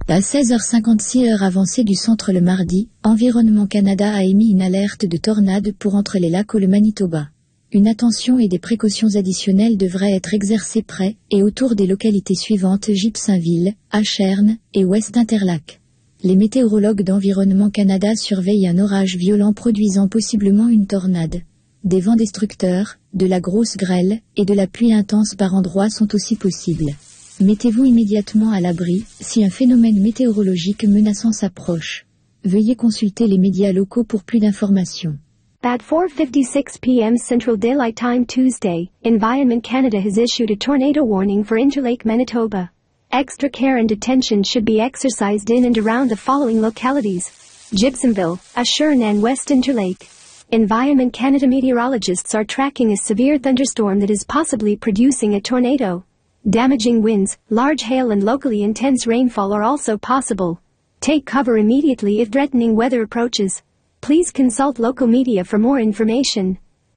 À 16h56 heure avancée du centre le mardi, Environnement Canada a émis une alerte de tornade pour entre les lacs ou le Manitoba. Une attention et des précautions additionnelles devraient être exercées près et autour des localités suivantes: Gibsonville, Acherne et West Interlac. Les météorologues d'Environnement Canada surveillent un orage violent produisant possiblement une tornade. Des vents destructeurs, de la grosse grêle et de la pluie intense par endroits sont aussi possibles. Mettez-vous immédiatement à l'abri si un phénomène météorologique menaçant s'approche. Veuillez consulter les médias locaux pour plus d'informations. At 4:56 p.m. Central Daylight Time Tuesday, Environment Canada has issued a tornado warning for Interlake, Manitoba. Extra care and attention should be exercised in and around the following localities: Gibsonville, Acherne and West Interlake. Environment Canada meteorologists are tracking a severe thunderstorm that is possibly producing a tornado. Damaging winds, large hail and locally intense rainfall are also possible. Take cover immediately if threatening weather approaches. Please consult local media for more information.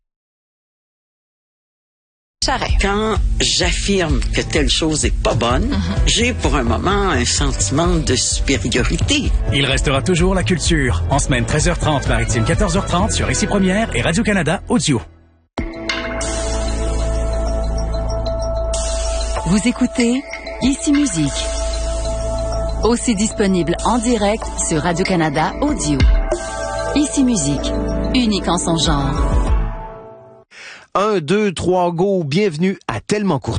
Quand j'affirme que telle chose est pas bonne, j'ai pour un moment un sentiment de supériorité. Il restera toujours la culture. En semaine 13h30, maritime 14h30 sur Ici Première et Radio-Canada Audio. Vous écoutez Ici Musique. Aussi disponible en direct sur Radio-Canada Audio. Ici Musique, unique en son genre. 1, 2, 3, go, bienvenue à Tellement Court.